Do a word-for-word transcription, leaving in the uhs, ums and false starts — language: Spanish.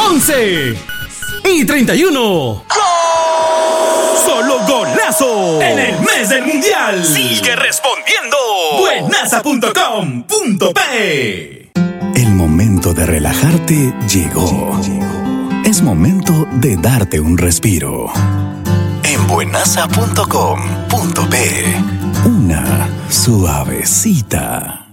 once y treinta y uno. ¡Solo golazo! En el mes del mundial. Sigue respondiendo. Buenaza punto com punto pe. El momento de relajarte llegó. Es momento de darte un respiro. En buenaza punto com punto pe. Una suavecita.